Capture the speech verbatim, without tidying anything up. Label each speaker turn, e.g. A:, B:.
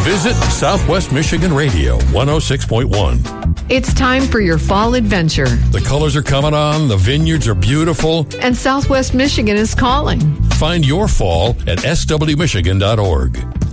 A: Visit Southwest Michigan Radio one oh six point one.
B: It's time for your fall adventure.
A: The colors are coming on, the vineyards are beautiful,
B: and Southwest Michigan is calling.
A: Find your fall at s w michigan dot org.